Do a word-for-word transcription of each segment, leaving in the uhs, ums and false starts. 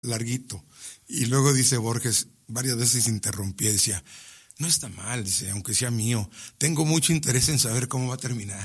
larguito. Y luego dice Borges, varias veces interrumpía y decía, no está mal, dice, aunque sea mío, tengo mucho interés en saber cómo va a terminar.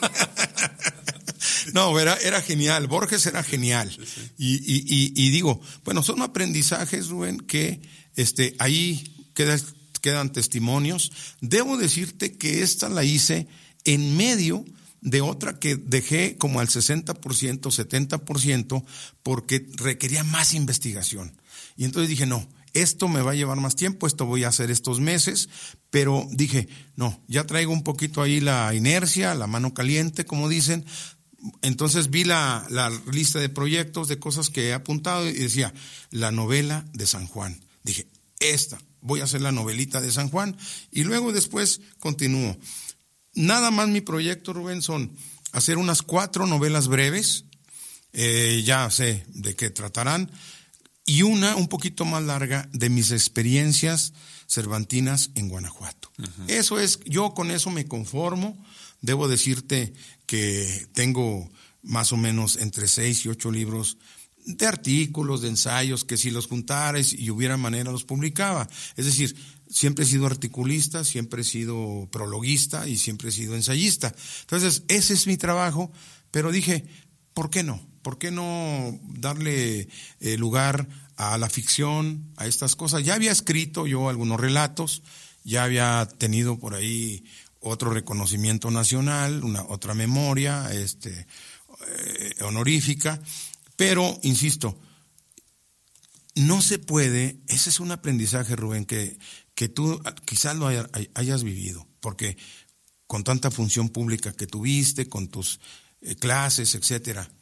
No, era, era genial, Borges era genial. Sí, sí. Y, y, y, y digo, bueno, son aprendizajes, Rubén, que este, ahí queda, quedan testimonios. Debo decirte que esta la hice en medio de otra que dejé como al sesenta por ciento, setenta por ciento, porque requería más investigación. Y entonces dije, no, esto me va a llevar más tiempo, esto voy a hacer estos meses, pero dije, no, ya traigo un poquito ahí la inercia, la mano caliente, como dicen. Entonces vi la, la lista de proyectos, de cosas que he apuntado y decía, la novela de San Juan. Dije, esta, voy a hacer la novelita de San Juan y luego después continúo. Nada más mi proyecto, Rubén, son hacer unas cuatro novelas breves, eh, ya sé de qué tratarán, y una un poquito más larga de mis experiencias cervantinas en Guanajuato. Uh-huh. Eso es, yo con eso me conformo. Debo decirte que tengo más o menos entre seis y ocho libros de artículos, de ensayos, que si los juntaras y hubiera manera los publicaba. Es decir, siempre he sido articulista, siempre he sido prologuista y siempre he sido ensayista. Entonces, ese es mi trabajo, pero dije, ¿por qué no? ¿Por qué no darle eh, lugar a la ficción, a estas cosas? Ya había escrito yo algunos relatos, ya había tenido por ahí otro reconocimiento nacional, una otra memoria este, eh, honorífica, pero, insisto, no se puede, ese es un aprendizaje, Rubén, que, que tú quizás lo haya, hayas vivido, porque con tanta función pública que tuviste, con tus eh, clases, etcétera.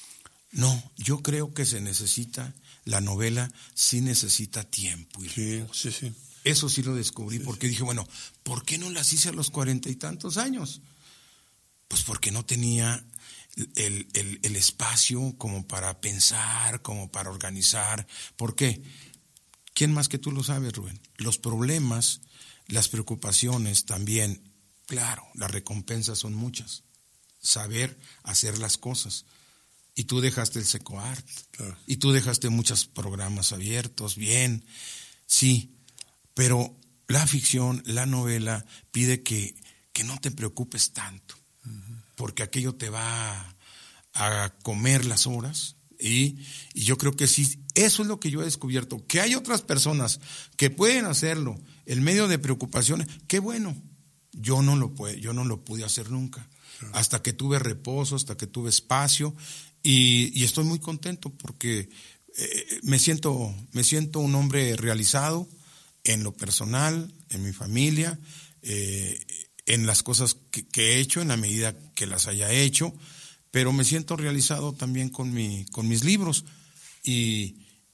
No, yo creo que se necesita, la novela sí necesita tiempo. Y sí, sí, sí. Eso sí lo descubrí, sí, porque sí. dije, bueno, ¿por qué no las hice a los cuarenta y tantos años? Pues porque no tenía el, el, el espacio como para pensar, como para organizar. ¿Por qué? ¿Quién más que tú lo sabes, Rubén? Los problemas, las preocupaciones también, claro, las recompensas son muchas. Saber hacer las cosas. Y tú dejaste el SECOART, claro. Y tú dejaste muchos programas abiertos, bien, sí, pero la ficción, la novela pide que, que no te preocupes tanto, uh-huh. Porque aquello te va a, a comer las horas y, y yo creo que sí, eso es lo que yo he descubierto, que hay otras personas que pueden hacerlo en medio de preocupaciones, qué bueno, yo no lo pude, yo no lo pude hacer nunca, claro. Hasta que tuve reposo, hasta que tuve espacio. Y, y estoy muy contento porque eh, me siento me siento un hombre realizado en lo personal, en mi familia, eh, en las cosas que, que he hecho, en la medida que las haya hecho, pero me siento realizado también con mi con mis libros. Y,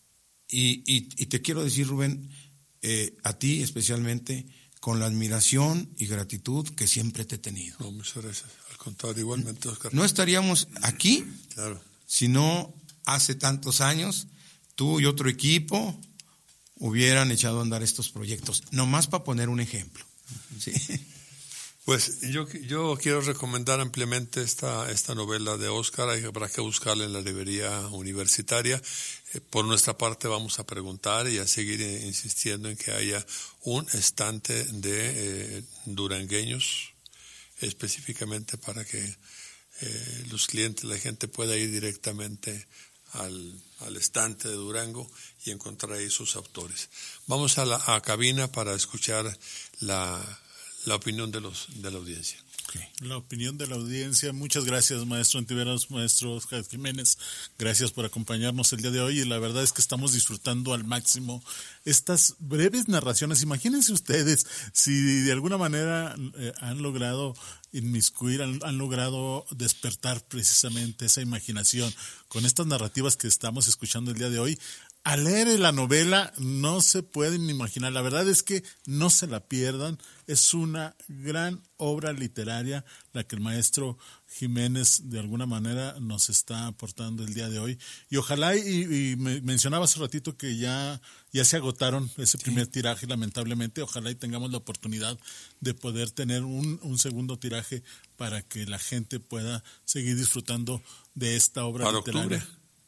y, y, y te quiero decir, Rubén, eh, a ti especialmente, con la admiración y gratitud que siempre te he tenido. No, muchas gracias. Al contrario, igualmente, Oscar. No estaríamos aquí, claro, si no hace tantos años tú y otro equipo hubieran echado a andar estos proyectos, nomás para poner un ejemplo. Uh-huh. Sí. Pues yo, yo quiero recomendar ampliamente esta, esta novela de Oscar. Habrá que buscarla en la librería universitaria. Eh, por nuestra parte vamos a preguntar y a seguir eh, insistiendo en que haya un estante de eh, durangueños, específicamente para que eh, los clientes, la gente pueda ir directamente al, al estante de Durango y encontrar ahí sus autores. Vamos a la a cabina para escuchar la... la opinión de los de la audiencia. Okay. La opinión de la audiencia. Muchas gracias, maestro Ontiveros, maestro Oscar Jiménez. Gracias por acompañarnos el día de hoy y la verdad es que estamos disfrutando al máximo estas breves narraciones. Imagínense ustedes si de alguna manera eh, han logrado inmiscuir, han, han logrado despertar precisamente esa imaginación con estas narrativas que estamos escuchando el día de hoy. Al leer la novela no se pueden imaginar, la verdad es que no se la pierdan, es una gran obra literaria la que el maestro Jiménez de alguna manera nos está aportando el día de hoy y ojalá, y, y me mencionaba hace ratito que ya, ya se agotaron ese primer sí. tiraje lamentablemente, ojalá y tengamos la oportunidad de poder tener un, un segundo tiraje para que la gente pueda seguir disfrutando de esta obra para literaria. Octubre.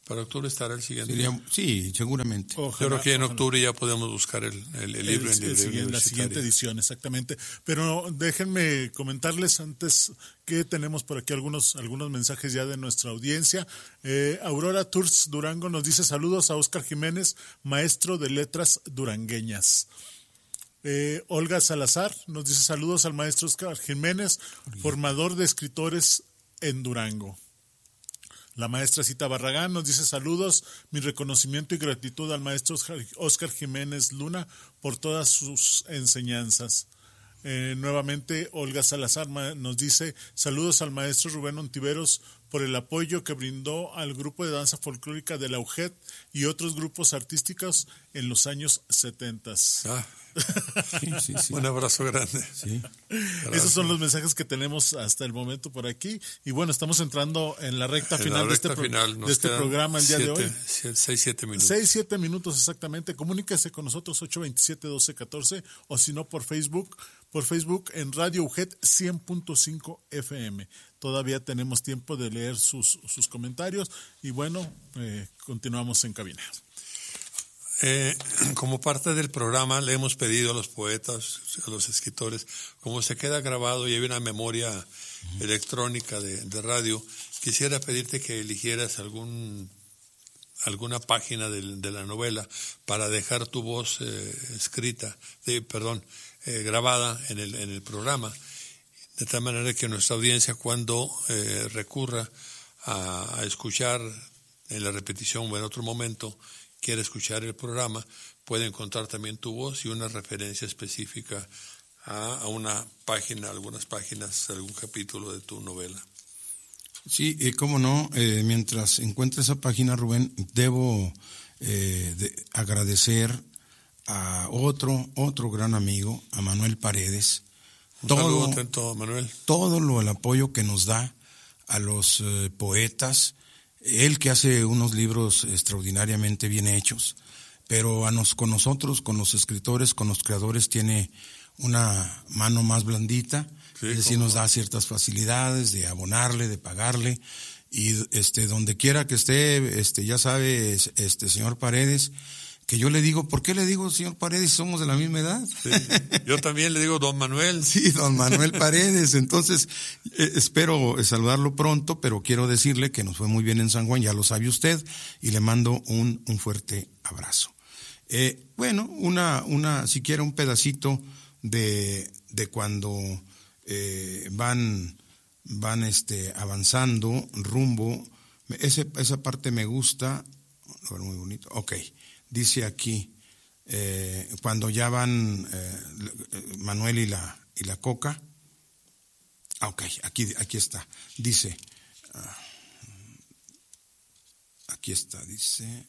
Para octubre estará el siguiente. Sería, sí, seguramente. Ojalá, Yo creo que en ojalá. octubre ya podemos buscar el, el, el libro El- en el librería siguiente- la universitaria. siguiente edición, exactamente. Pero déjenme comentarles antes que tenemos por aquí algunos, algunos mensajes ya de nuestra audiencia. Eh, Aurora Tours Durango nos dice saludos a Óscar Jiménez, maestro de letras durangueñas. Eh, Olga Salazar nos dice saludos al maestro Óscar Jiménez, formador de escritores en Durango. La maestra Cita Barragán nos dice saludos, mi reconocimiento y gratitud al maestro Óscar Jiménez Luna por todas sus enseñanzas. Eh, nuevamente Olga Salazar ma- nos dice saludos al maestro Rubén Ontiveros por el apoyo que brindó al grupo de danza folclórica de la U G E T y otros grupos artísticos en los años setenta. Ah, Sí, sí, sí. un abrazo grande. Sí. Esos son los mensajes que tenemos hasta el momento por aquí. Y bueno, estamos entrando en la recta En final, la de este, recta pro- final nos de este quedan programa el día de siete- hoy. siete- seis, siete minutos. Seis, siete minutos exactamente. Comuníquese con nosotros ocho veintisiete, doce catorce o si no por Facebook, por Facebook en Radio U G E T cien punto cinco F M. Todavía tenemos tiempo de leer sus, sus comentarios y bueno, eh, continuamos en cabina. Eh, como parte del programa le hemos pedido a los poetas, a los escritores, como se queda grabado y hay una memoria uh-huh. electrónica de, de radio, quisiera pedirte que eligieras algún alguna página de, de la novela para dejar tu voz eh, escrita, de, perdón, eh, grabada en el, en el programa, de tal manera que nuestra audiencia cuando eh, recurra a, a escuchar en la repetición o en otro momento, quiere escuchar el programa, puede encontrar también tu voz y una referencia específica a, a una página, algunas páginas, algún capítulo de tu novela. Sí, eh, cómo no, eh, mientras encuentre esa página, Rubén, debo eh, de agradecer a otro, otro gran amigo, a Manuel Paredes. Un todo, saludo atento, Manuel. Todo lo, el apoyo que nos da a los eh, poetas. Él que hace unos libros extraordinariamente bien hechos, pero a nos, con nosotros, con los escritores, con los creadores, tiene una mano más blandita, sí, es decir, nos da ciertas facilidades de abonarle, de pagarle, y este donde quiera que esté, este ya sabe, este señor Paredes, que yo le digo, ¿por qué le digo señor Paredes? Somos de la misma edad. Sí, yo también le digo don Manuel. Sí, don Manuel Paredes. Entonces, eh, espero saludarlo pronto, pero quiero decirle que nos fue muy bien en San Juan, ya lo sabe usted, y le mando un, un fuerte abrazo. Eh, bueno, una, una, si quiere un pedacito de, de cuando eh, van, van este, avanzando rumbo, ese, esa parte me gusta, muy bonito, ok. Dice aquí, eh, cuando ya van eh, Manuel y la y la Coca, ah, ok, aquí, aquí está, dice, uh, aquí está, dice,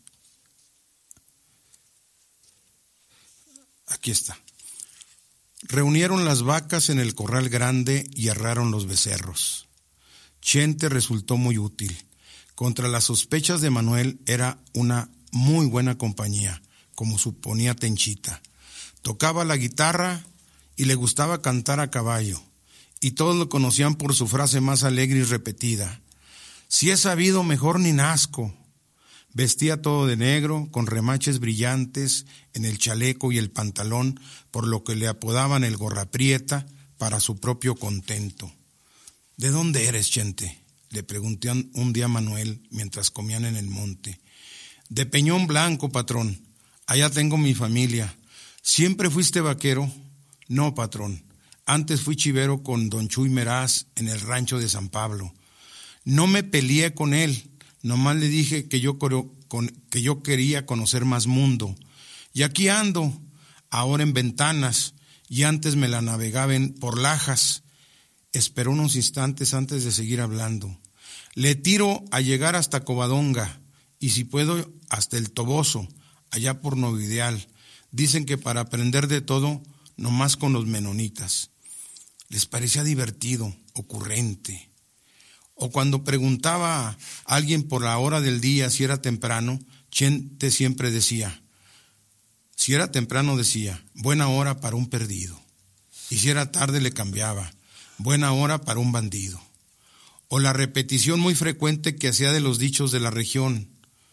aquí está, reunieron las vacas en el corral grande y arraron los becerros. Chente resultó muy útil. Contra las sospechas de Manuel era una muy buena compañía, como suponía Tenchita. Tocaba la guitarra y le gustaba cantar a caballo, y todos lo conocían por su frase más alegre y repetida: si he sabido, mejor ni nazco. Vestía todo de negro, con remaches brillantes en el chaleco y el pantalón, por lo que le apodaban el gorraprieta para su propio contento. ¿De dónde eres, Chente?, le pregunté un día a Manuel mientras comían en el monte. De Peñón Blanco, patrón. Allá tengo mi familia. ¿Siempre fuiste vaquero? No, patrón. Antes fui chivero con don Chuy Meraz en el rancho de San Pablo. No me peleé con él. Nomás le dije que yo, con, que yo quería conocer más mundo. Y aquí ando, ahora en Ventanas, y antes me la navegaban por Lajas. Esperó unos instantes antes de seguir hablando. Le tiro a llegar hasta Covadonga, y si puedo hasta el Toboso, allá por Novideal. Dicen que para aprender de todo, nomás con los menonitas. Les parecía divertido, ocurrente. O cuando preguntaba a alguien por la hora del día si era temprano, Chente siempre decía, si era temprano decía, buena hora para un perdido. Y si era tarde le cambiaba, buena hora para un bandido. O la repetición muy frecuente que hacía de los dichos de la región,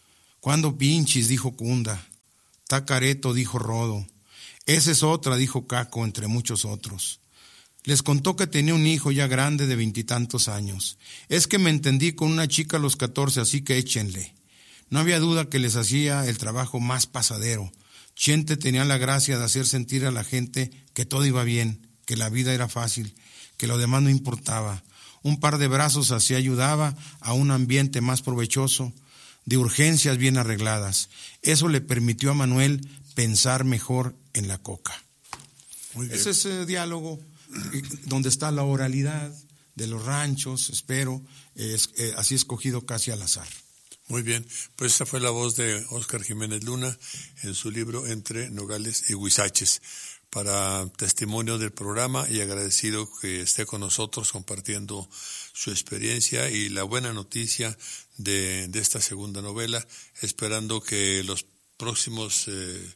¿Cuándo pinchis?, dijo Cunda. Ta careto, dijo Rodo. Esa es otra, dijo Caco, entre muchos otros. Les contó que tenía un hijo ya grande de veintitantos años. Es que me entendí con una chica a los catorce, así que échenle. No había duda que les hacía el trabajo más pasadero. Chente tenía la gracia de hacer sentir a la gente que todo iba bien, que la vida era fácil, que lo demás no importaba. Un par de brazos así ayudaba a un ambiente más provechoso, de urgencias bien arregladas. Eso le permitió a Manuel pensar mejor en la coca. Muy bien. Ese es el diálogo donde está la oralidad de los ranchos, espero, es, eh, así escogido casi al azar. Muy bien, pues esta fue la voz de Óscar Jiménez Luna en su libro Entre Nogales y Huizaches. Para testimonio del programa y agradecido que esté con nosotros compartiendo su experiencia y la buena noticia de, de esta segunda novela, esperando que los próximos eh,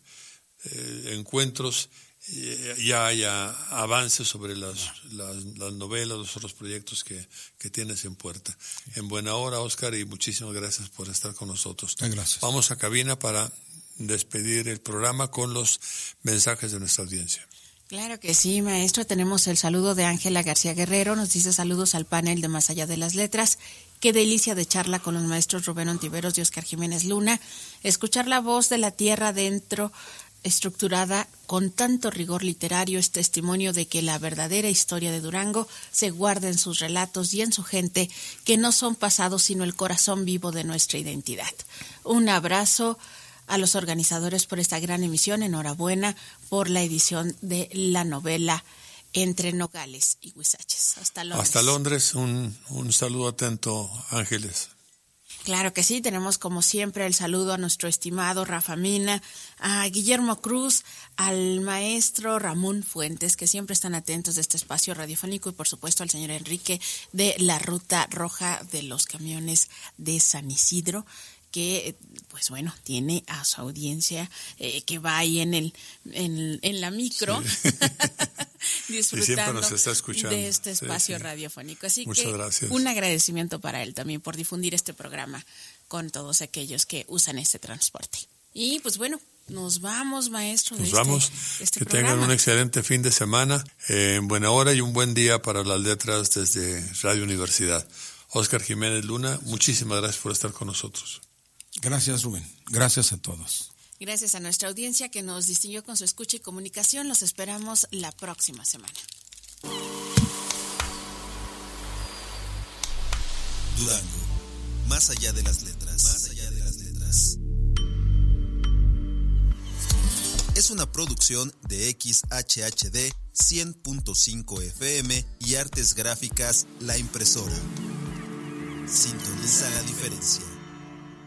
eh, encuentros eh, ya haya avances sobre las, las, las novelas, los otros proyectos que, que tienes en puerta. En buena hora, Óscar, y muchísimas gracias por estar con nosotros. Gracias. Vamos a cabina para despedir el programa con los mensajes de nuestra audiencia. Claro que sí, maestro. Tenemos el saludo de Ángela García Guerrero. Nos dice saludos al panel de Más Allá de las Letras. Qué delicia de charla con los maestros Rubén Ontiveros y Óscar Jiménez Luna. Escuchar la voz de la tierra dentro, estructurada con tanto rigor literario, es testimonio de que la verdadera historia de Durango se guarda en sus relatos y en su gente, que no son pasados sino el corazón vivo de nuestra identidad. Un abrazo a los organizadores por esta gran emisión. Enhorabuena por la edición de la novela Entre Nogales y Huizaches. Hasta Londres. Hasta Londres, un, un saludo atento, Ángeles. Claro que sí, tenemos como siempre el saludo a nuestro estimado Rafa Mina, a Guillermo Cruz, al maestro Ramón Fuentes, que siempre están atentos de este espacio radiofónico, y por supuesto al señor Enrique de la Ruta Roja de los Camiones de San Isidro, que pues bueno, tiene a su audiencia eh, que va ahí en el en, en la micro sí. disfrutando nos está escuchando. de este espacio sí, sí. radiofónico. Así Muchas que gracias. Un agradecimiento para él también por difundir este programa con todos aquellos que usan este transporte. Y pues bueno, nos vamos, maestro. Nos de vamos. Este, de este que programa. tengan un excelente fin de semana, eh, en buena hora y un buen día para las letras desde Radio Universidad. Óscar Jiménez Luna, muchísimas gracias por estar con nosotros. Gracias, Rubén. Gracias a todos. Gracias a nuestra audiencia que nos distinguió con su escucha y comunicación. Los esperamos la próxima semana. Durango, más allá de las letras. Más allá de las letras. Es una producción de X H H D cien punto cinco F M y Artes Gráficas La Impresora. Sintoniza la diferencia.